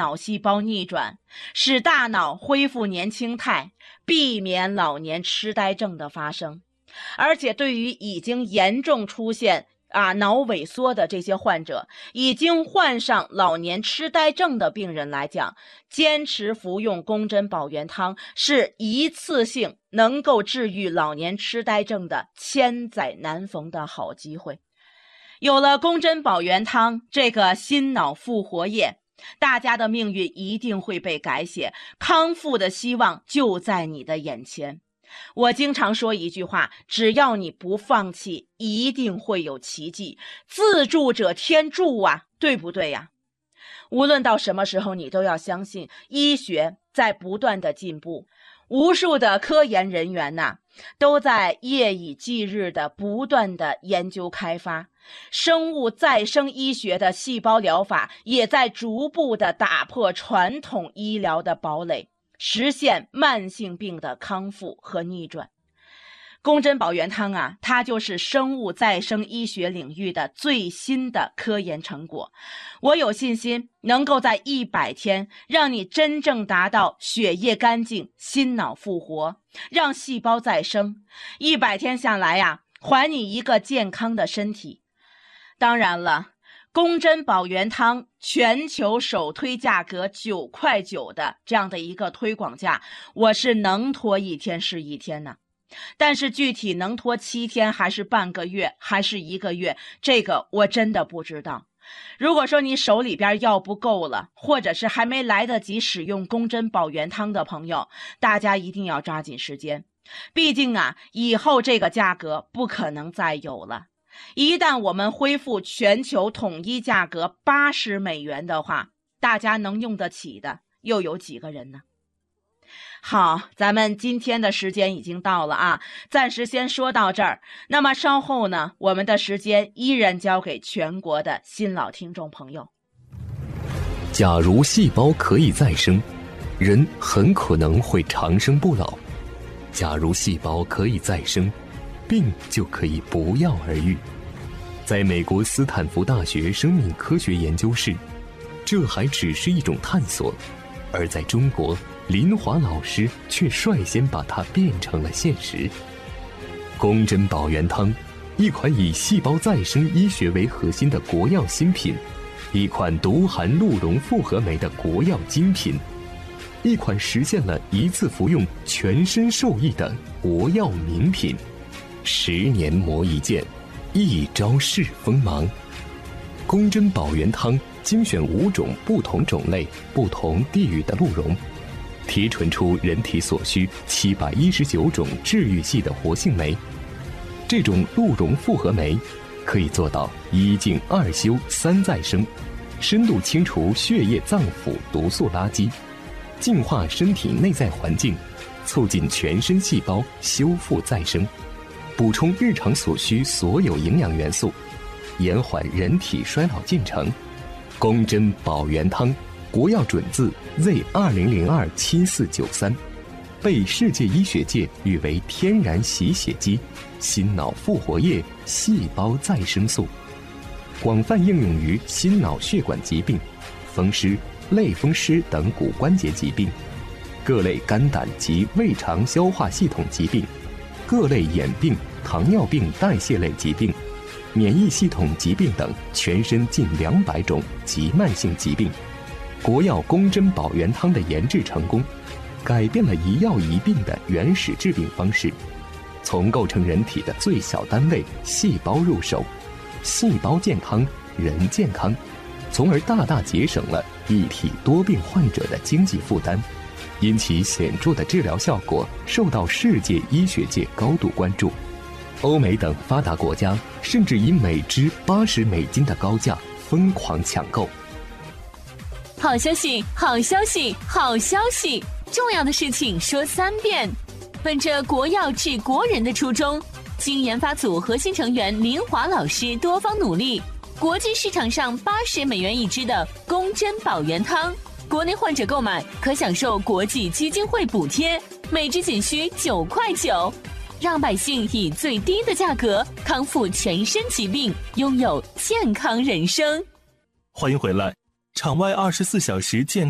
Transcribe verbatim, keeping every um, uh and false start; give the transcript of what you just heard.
脑细胞逆转，使大脑恢复年轻态，避免老年痴呆症的发生。而且对于已经严重出现啊脑萎缩的这些患者，已经患上老年痴呆症的病人来讲，坚持服用宫针保元汤是一次性能够治愈老年痴呆症的千载难逢的好机会。有了宫针保元汤这个心脑复活液，大家的命运一定会被改写，康复的希望就在你的眼前。我经常说一句话，只要你不放弃，一定会有奇迹。自助者天助啊，对不对呀？无论到什么时候，你都要相信医学在不断的进步，无数的科研人员呐、啊，都在夜以继日的不断的研究开发。生物再生医学的细胞疗法也在逐步的打破传统医疗的堡垒，实现慢性病的康复和逆转。宫针保元汤啊，它就是生物再生医学领域的最新的科研成果。我有信心能够在一百天让你真正达到血液干净、心脑复活，让细胞再生。一百天下来呀、啊，还你一个健康的身体。当然了，宫针保元汤全球首推价格九块九的这样的一个推广价，我是能拖一天是一天呢。但是具体能拖七天还是半个月还是一个月，这个我真的不知道。如果说你手里边药不够了，或者是还没来得及使用宫针保元汤的朋友，大家一定要抓紧时间。毕竟啊，以后这个价格不可能再有了。一旦我们恢复全球统一价格八十美元的话，大家能用得起的又有几个人呢？好，咱们今天的时间已经到了啊，暂时先说到这儿。那么稍后呢，我们的时间依然交给全国的新老听众朋友。 假如细胞可以再生，人很可能会长生不老。假如细胞可以再生，病就可以不药而愈。在美国斯坦福大学生命科学研究室，这还只是一种探索，而在中国，林华老师却率先把它变成了现实。宫针保元汤，一款以细胞再生医学为核心的国药新品，一款独含鹿茸复合酶的国药精品，一款实现了一次服用全身受益的国药名品。十年磨一剑，一朝试锋芒。宫针保元汤精选五种不同种类、不同地域的鹿茸，提纯出人体所需七百一十九种治愈系的活性酶。这种鹿茸复合酶可以做到一净二修三再生，深度清除血液脏腑毒素垃圾，净化身体内在环境，促进全身细胞修复再生，补充日常所需所有营养元素，延缓人体衰老进程。宫针保元汤国药准字 Z 二零零二七四九三，被世界医学界誉为天然洗血机、心脑复活液、细胞再生素，广泛应用于心脑血管疾病、风湿、类风湿等骨关节疾病，各类肝胆及胃肠消化系统疾病，各类眼病、糖尿病代谢类疾病，免疫系统疾病等全身近两百种急慢性疾病。国药宫针保元汤的研制成功，改变了一药一病的原始治病方式，从构成人体的最小单位细胞入手，细胞健康，人健康，从而大大节省了一体多病患者的经济负担，因其显著的治疗效果受到世界医学界高度关注。欧美等发达国家甚至以每支八十美金的高价疯狂抢购。 好消息，好消息，好消息！重要的事情说三遍。本着国药治国人的初衷，经研发组核心成员林华老师多方努力，国际市场上八十美元一支的宫针保元汤，国内患者购买可享受国际基金会补贴，每支仅需九块九，让百姓以最低的价格康复全身疾病，拥有健康人生。 欢迎回来，场外二十四小时健